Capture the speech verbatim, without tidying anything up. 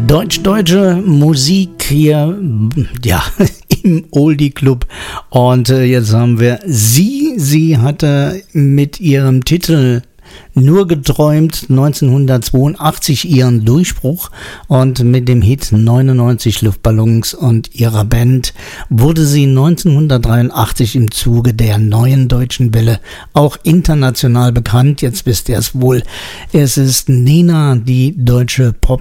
Deutsch-deutsche Musik hier, ja, im Oldie Club. Und äh, jetzt haben wir sie. Sie hatte mit ihrem Titel Nur geträumt neunzehnhundertzweiundachtzig ihren Durchbruch, und mit dem Hit neunundneunzig Luftballons und ihrer Band wurde sie neunzehnhundertdreiundachtzig im Zuge der neuen deutschen Welle auch international bekannt. Jetzt wisst ihr es wohl. Es ist Nena, die deutsche Pop